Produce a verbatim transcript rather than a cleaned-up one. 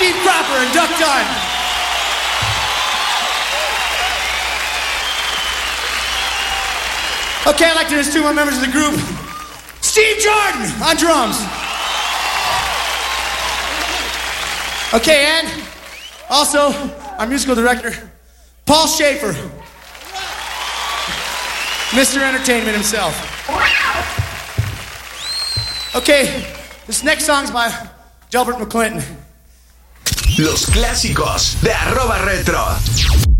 Steve Cropper and Duck Dunn. Okay, I'd like to introduce two more members of the group. Steve Jordan on drums. Okay, and also our musical director, Paul Schaefer. Mister Entertainment himself. Okay, this next song's by Delbert McClinton. Los clásicos de arroba retro.